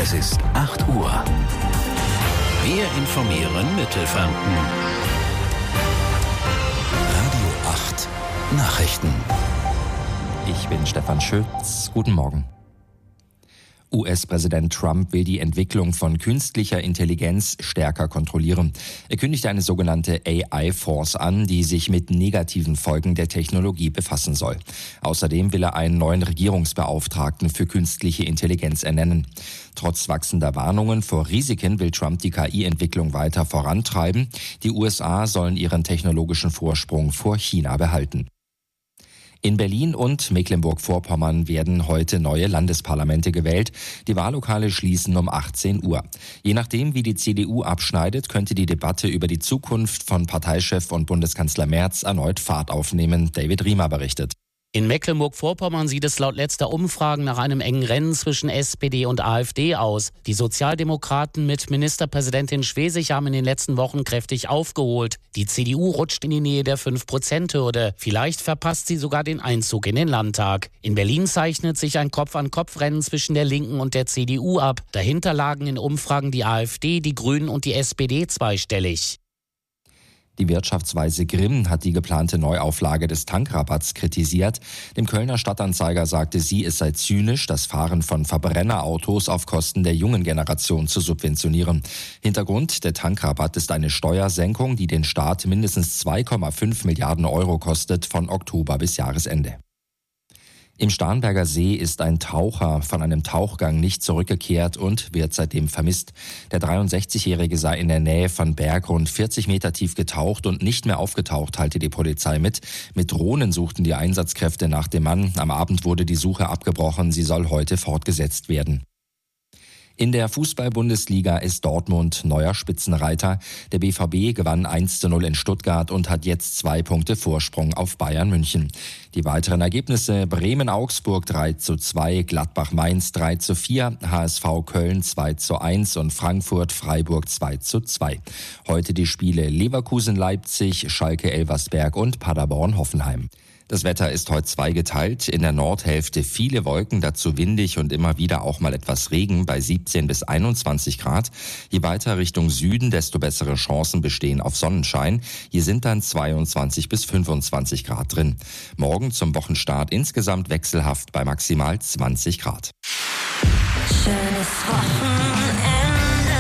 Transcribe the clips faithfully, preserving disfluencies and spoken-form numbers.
Es ist acht Uhr. Wir informieren Mittelfranken. Radio acht Nachrichten. Ich bin Stefan Schütz. Guten Morgen. U S-Präsident Trump will die Entwicklung von künstlicher Intelligenz stärker kontrollieren. Er kündigte eine sogenannte A I-Force an, die sich mit negativen Folgen der Technologie befassen soll. Außerdem will er einen neuen Regierungsbeauftragten für künstliche Intelligenz ernennen. Trotz wachsender Warnungen vor Risiken will Trump die K I-Entwicklung weiter vorantreiben. Die U S A sollen ihren technologischen Vorsprung vor China behalten. In Berlin und Mecklenburg-Vorpommern werden heute neue Landesparlamente gewählt. Die Wahllokale schließen um achtzehn Uhr. Je nachdem, wie die C D U abschneidet, könnte die Debatte über die Zukunft von Parteichef und Bundeskanzler Merz erneut Fahrt aufnehmen. David Riemer berichtet. In Mecklenburg-Vorpommern sieht es laut letzter Umfragen nach einem engen Rennen zwischen S P D und AfD aus. Die Sozialdemokraten mit Ministerpräsidentin Schwesig haben in den letzten Wochen kräftig aufgeholt. Die C D U rutscht in die Nähe der fünf Prozent Hürde. Vielleicht verpasst sie sogar den Einzug in den Landtag. In Berlin zeichnet sich ein Kopf-an-Kopf-Rennen zwischen der Linken und der C D U ab. Dahinter lagen in Umfragen die AfD, die Grünen und die S P D zweistellig. Die Wirtschaftsweise Grimm hat die geplante Neuauflage des Tankrabatts kritisiert. Dem Kölner Stadtanzeiger sagte sie, es sei zynisch, das Fahren von Verbrennerautos auf Kosten der jungen Generation zu subventionieren. Hintergrund der Tankrabatt ist eine Steuersenkung, die den Staat mindestens zwei Komma fünf Milliarden Euro kostet von Oktober bis Jahresende. Im Starnberger See ist ein Taucher von einem Tauchgang nicht zurückgekehrt und wird seitdem vermisst. Der dreiundsechzigjährige sei in der Nähe von Berg rund vierzig Meter tief getaucht und nicht mehr aufgetaucht, teilte die Polizei mit. Mit Drohnen suchten die Einsatzkräfte nach dem Mann. Am Abend wurde die Suche abgebrochen. Sie soll heute fortgesetzt werden. In der Fußball-Bundesliga ist Dortmund neuer Spitzenreiter. Der B V B gewann eins zu null in Stuttgart und hat jetzt zwei Punkte Vorsprung auf Bayern München. Die weiteren Ergebnisse: Bremen-Augsburg drei zu zwei, Gladbach-Mainz drei zu vier, H S V Köln zwei zu eins und Frankfurt-Freiburg zwei zu zwei. Heute die Spiele Leverkusen-Leipzig, Schalke-Elversberg und Paderborn-Hoffenheim. Das Wetter ist heute zweigeteilt. In der Nordhälfte viele Wolken, dazu windig und immer wieder auch mal etwas Regen bei siebzehn bis einundzwanzig Grad. Je weiter Richtung Süden, desto bessere Chancen bestehen auf Sonnenschein. Hier sind dann zweiundzwanzig bis fünfundzwanzig Grad drin. Morgen zum Wochenstart insgesamt wechselhaft bei maximal zwanzig Grad. Schönes Wochenende.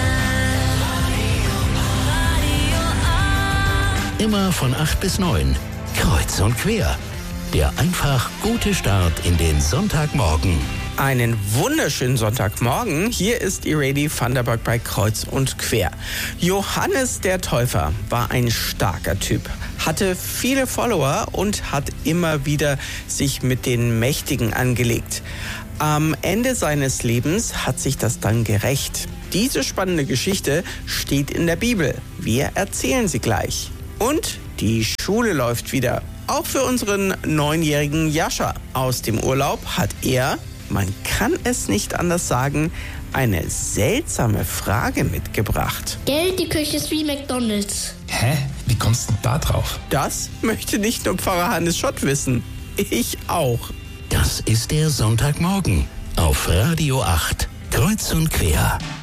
Immer von acht bis neun. Kreuz und quer. Der einfach gute Start in den Sonntagmorgen. Einen wunderschönen Sonntagmorgen. Hier ist Irady Thunderberg bei Kreuz und Quer. Johannes der Täufer war ein starker Typ, hatte viele Follower und hat immer wieder sich mit den Mächtigen angelegt. Am Ende seines Lebens hat sich das dann gerächt. Diese spannende Geschichte steht in der Bibel. Wir erzählen sie gleich. Und die Schule läuft wieder. Auch für unseren neunjährigen Jascha. Aus dem Urlaub hat er, man kann es nicht anders sagen, eine seltsame Frage mitgebracht. Gell, die Küche ist wie McDonald's. Hä? Wie kommst du da drauf? Das möchte nicht nur Pfarrer Hannes Schott wissen. Ich auch. Das ist der Sonntagmorgen auf Radio acht. Kreuz und quer.